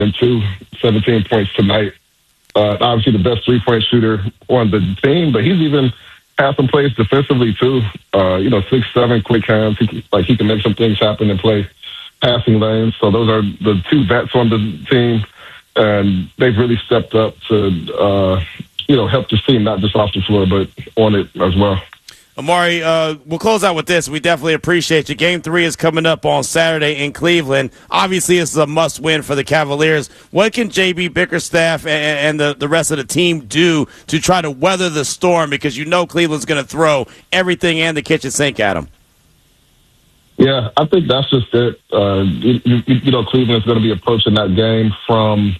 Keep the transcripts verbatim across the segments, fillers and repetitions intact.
and two, seventeen points tonight. Uh, obviously the best three-point shooter on the team, but he's even had some plays defensively too. Uh, you know, six, seven quick hands. He, like he can make some things happen and play passing lanes. So those are the two vets on the team, and they've really stepped up to, uh, you know, help the team not just off the floor but on it as well. Amari, uh, we'll close out with this. We definitely appreciate you. Game three is coming up on Saturday in Cleveland. Obviously, this is a must-win for the Cavaliers. What can J B Bickerstaff and, and the, the rest of the team do to try to weather the storm? Because you know Cleveland's going to throw everything and the kitchen sink at them. Yeah, I think that's just it. Uh, you, you, you know, Cleveland's going to be approaching that game from,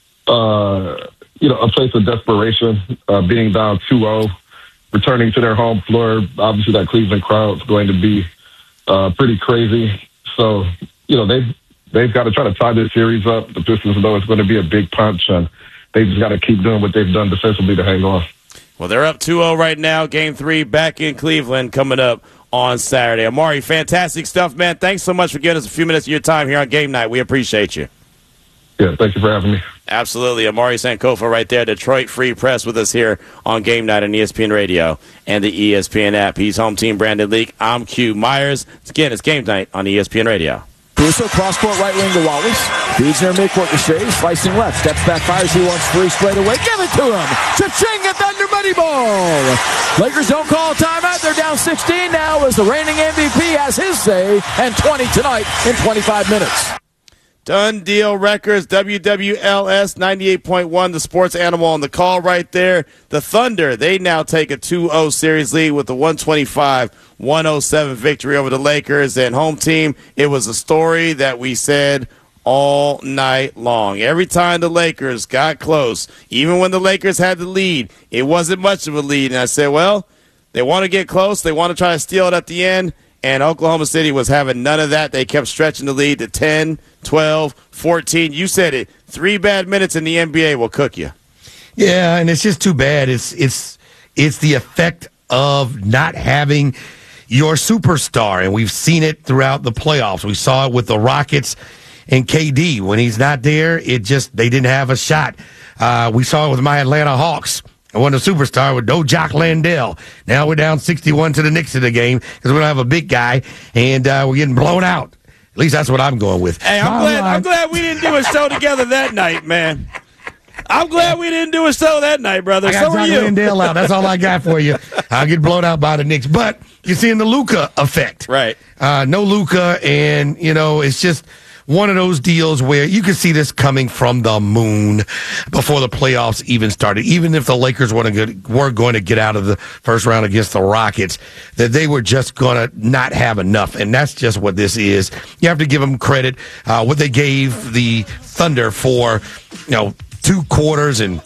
uh, you know, a place of desperation, uh, being down two oh. Returning to their home floor, obviously that Cleveland crowd's going to be uh, pretty crazy. So, you know, they've, they've got to try to tie this series up. The Pistons know it's going to be a big punch, and they just got to keep doing what they've done defensively to hang on. Well, they're up two oh right now. Game three back in Cleveland coming up on Saturday. Amari, fantastic stuff, man. Thanks so much for giving us a few minutes of your time here on Game Night. We appreciate you. Yeah, thank you for having me. Absolutely. Amari Sankofa right there, Detroit Free Press with us here on Game Night on E S P N Radio and the E S P N app. He's home team Brandon Leak. I'm Q Myers. Again, it's Game Night on E S P N Radio. Caruso, cross-court right wing to Wallace. Feeds near midcourt to Shea. Slicing left. Steps back, fires. He wants three straight away. Give it to him. Cha-ching at Thunder Money Ball. Lakers don't call timeout. They're down sixteen now as the reigning M V P has his say. And twenty tonight in twenty-five minutes. Done Deal Records, W W L S ninety-eight point one, the sports animal on the call right there. The Thunder, they now take a two oh series lead with the one twenty-five one oh seven victory over the Lakers. And home team, it was a story that we said all night long. Every time the Lakers got close, even when the Lakers had the lead, it wasn't much of a lead. And I said, well, they want to get close. They want to try to steal it at the end. And Oklahoma City was having none of that. They kept stretching the lead to ten, twelve, fourteen. You said it. Three bad minutes in the N B A will cook you. Yeah, and it's just too bad. It's it's it's the effect of not having your superstar, and we've seen it throughout the playoffs. We saw it with the Rockets and K D. When he's not there, it just they didn't have a shot. Uh, we saw it with my Atlanta Hawks. I wasn't a superstar with no Jock Landale. Now we're down sixty-one to the Knicks in the game because we don't have a big guy, and uh, we're getting blown out. At least that's what I'm going with. Hey, I'm glad, I'm glad we didn't do a show together that night, man. I'm glad we didn't do a show that night, brother. I got so Jock are you. Landale out. That's all I got for you. I'll get blown out by the Knicks. But you're seeing the Luka effect. Right. Uh, no Luka, and, you know, it's just one of those deals where you could see this coming from the moon before the playoffs even started. Even if the Lakers were going to get out of the first round against the Rockets, that they were just going to not have enough. And that's just what this is. You have to give them credit. Uh, what they gave the Thunder for, you know, two quarters and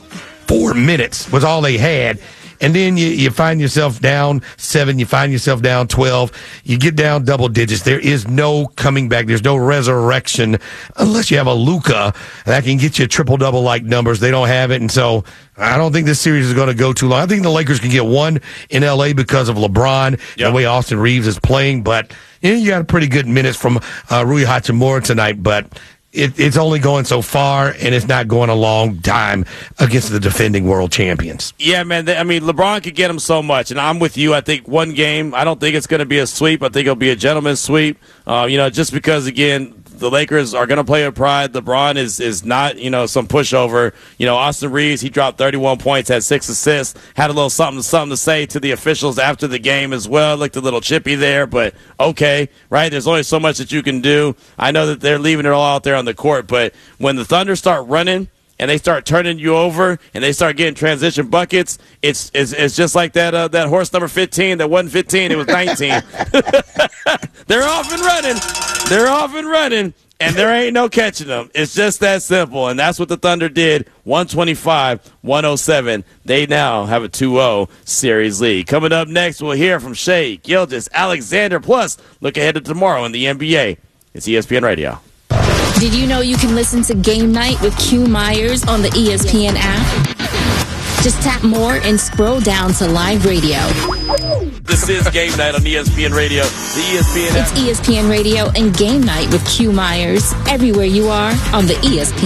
four minutes was all they had. And then you, you find yourself down seven, you find yourself down twelve, you get down double digits. There is no coming back. There's no resurrection unless you have a Luka that can get you triple-double like numbers. They don't have it, and so I don't think this series is going to go too long. I think the Lakers can get one in L A because of LeBron, yep. The way Austin Reeves is playing, but you know, you got a pretty good minutes from uh, Rui Hachimura tonight, but It, it's only going so far, and it's not going a long time against the defending world champions. Yeah, man. They, I mean, LeBron could get him so much, and I'm with you. I think one game, I don't think it's going to be a sweep. I think it'll be a gentleman's sweep, uh, you know, just because, again, the Lakers are going to play with pride. LeBron is is not, you know, some pushover. You know, Austin Reeves, he dropped thirty-one points, had six assists, had a little something something to say to the officials after the game as well. Looked a little chippy there, but okay, right? There's only so much that you can do. I know that they're leaving it all out there on the court, but when the Thunder start running and they start turning you over and they start getting transition buckets, it's it's, it's just like that uh, that horse number fifteen that wasn't fifteen, it was nineteen. They're off and running. They're off and running, and there ain't no catching them. It's just that simple, and that's what the Thunder did, one twenty-five one oh seven. They now have a two oh series lead. Coming up next, we'll hear from Shea Gilgeous Alexander. Plus, look ahead to tomorrow in the N B A. It's E S P N Radio. Did you know you can listen to Game Night with Q Myers on the E S P N app? Just tap more and scroll down to live radio. This is Game Night on E S P N Radio, the E S P N app. It's E S P N Radio and Game Night with Q Myers. Everywhere you are on the E S P N